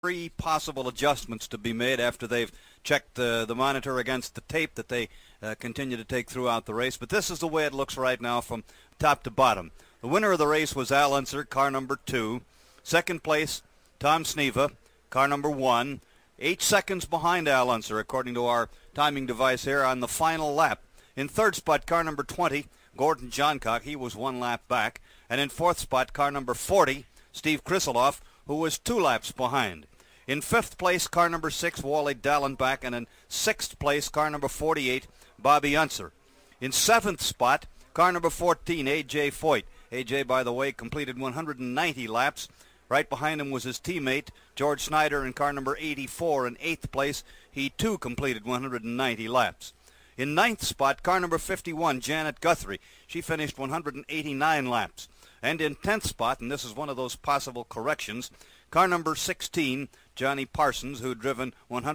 three possible adjustments to be made after they've checked the monitor against the tape that they continue to take throughout the race. But this is the way it looks right now from top to bottom. The winner of the race was Al Unser, car number 2. Second place, Tom Sneva, car number 1. 8 seconds behind Al Unser, according to our timing device here, on the final lap. In third spot, car number 20, Gordon Johncock. He was 1 lap back. And in fourth spot, car number 40, Steve Krisaloff, who was 2 laps behind. In fifth place, car number 6, Wally Dallenbach. And in sixth place, car number 48, Bobby Unser. In seventh spot, car number 14, A.J. Foyt. A.J., by the way, completed 190 laps. Right behind him was his teammate, George Snyder, in car number 84. In eighth place, he too completed 190 laps. In ninth spot, car number 51, Janet Guthrie. She finished 189 laps. And in 10th spot, and this is one of those possible corrections, car number 16, Johnny Parsons, who'd driven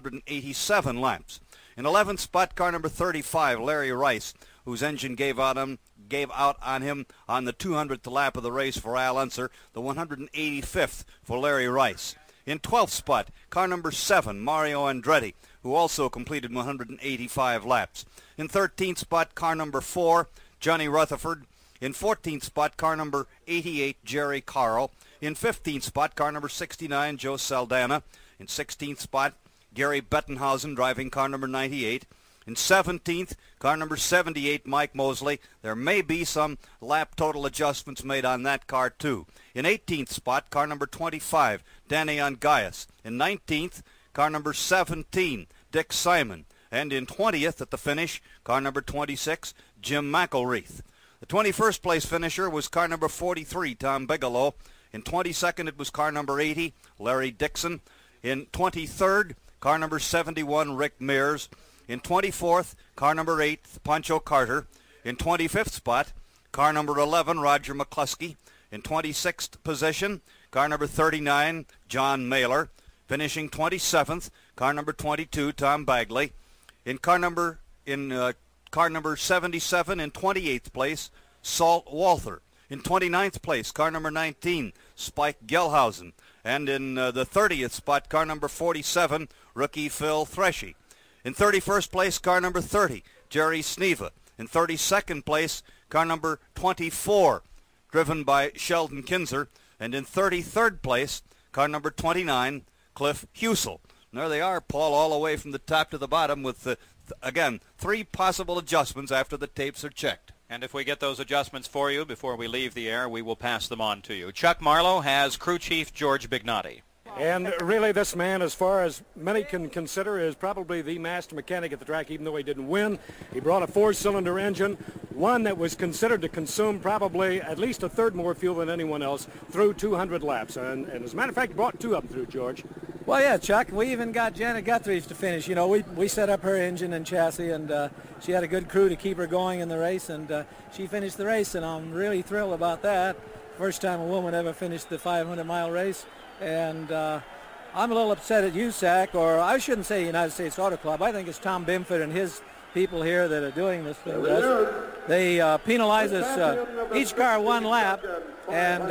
187 laps. In 11th spot, car number 35, Larry Rice, whose engine gave out on him on the 200th lap of the race for Al Unser, the 185th for Larry Rice. In 12th spot, car number 7, Mario Andretti, who also completed 185 laps. In 13th spot, car number 4, Johnny Rutherford. In 14th spot, car number 88, Jerry Carl. In 15th spot, car number 69, Joe Saldana. In 16th spot, Gary Bettenhausen, driving car number 98. In 17th, car number 78, Mike Mosley. There may be some lap total adjustments made on that car, too. In 18th spot, car number 25, Danny Ongaias. In 19th, car number 17, Dick Simon. And in 20th at the finish, car number 26, Jim McElreath. The 21st place finisher was car number 43, Tom Bigelow. In 22nd, it was car number 80, Larry Dixon. In 23rd, car number 71, Rick Mears. In 24th, car number 8, Pancho Carter. In 25th spot, car number 11, Roger McCluskey. In 26th position, car number 39, John Mailer. Finishing 27th, car number 22, Tom Bagley. In car number 77, in 28th place, Salt Walther. In 29th place, car number 19, Spike Gelhausen. And in the 30th spot, car number 47, rookie Phil Threshy. In 31st place, car number 30, Jerry Sneva. In 32nd place, car number 24, driven by Sheldon Kinzer. And in 33rd place, car number 29, Cliff Husel. And there they are, Paul, all the way from the top to the bottom with, again, 3 possible adjustments after the tapes are checked. And if we get those adjustments for you before we leave the air, we will pass them on to you. Chuck Marlowe has crew chief George Bignotti. And really, this man, as far as many can consider, is probably the master mechanic at the track, even though he didn't win. He brought a 4-cylinder engine, one that was considered to consume probably at least a third more fuel than anyone else through 200 laps. And as a matter of fact, he brought 2 up through, George. Well, yeah, Chuck, we even got Janet Guthrie to finish. You know, we set up her engine and chassis, and she had a good crew to keep her going in the race, and she finished the race, and I'm really thrilled about that. First time a woman ever finished the 500-mile race. And I'm a little upset at USAC, or I shouldn't say United States Auto Club. I think it's Tom Bimford and his people here that are doing this to us. They penalize us each car 1 lap, and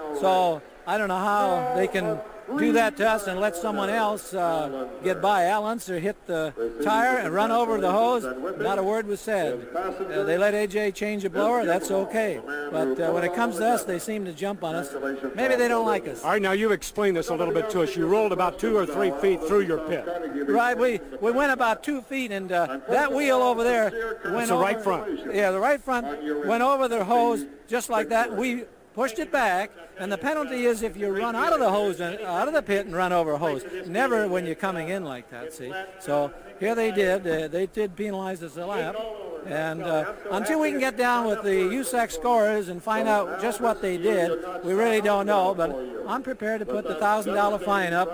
so I don't know how they can do that to us and let someone else get by. Al Unser hit the tire and run over the hose. Not a word was said. They let AJ change a blower. That's okay. But when it comes to us, they seem to jump on us. Maybe they don't like us. All right, now you explain this a little bit to us. You rolled about 2 or 3 feet through your pit. Right, we went about 2 feet, and that wheel over there went over. The right front. Yeah, the right front went over the hose just like that. We pushed it back, and the penalty is if you run out of the hose, out of the pit and run over a hose. Never when you're coming in like that, see? So here they did. They did penalize us a lap. And until we can get down with the USAC scorers and find out just what they did, we really don't know. But I'm prepared to put the $1,000 fine up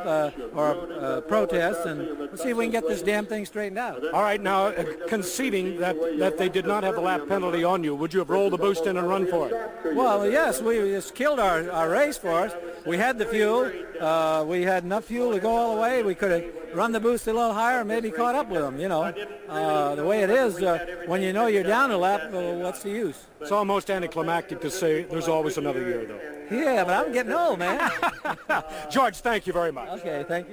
or protest, and we'll see if we can get this damn thing straightened out. All right, now conceding that they did not have the lap penalty on you, would you have rolled the boost in and run for it? Well, yes, we just killed our race for us. We had the fuel. We had enough fuel to go all the way. We could have run the boost a little higher and maybe caught up with them, you know. The way it is, when you know you're down a lap, what's the use? It's almost anticlimactic to say there's always another year, though. Yeah, but I'm getting old, man. George, thank you very much. Okay, thank you.